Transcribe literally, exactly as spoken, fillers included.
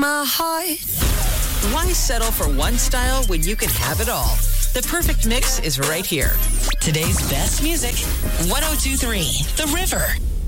my heart. Why settle for one style when you can have it all? The perfect mix is right here. Today's best music, one oh two three The River.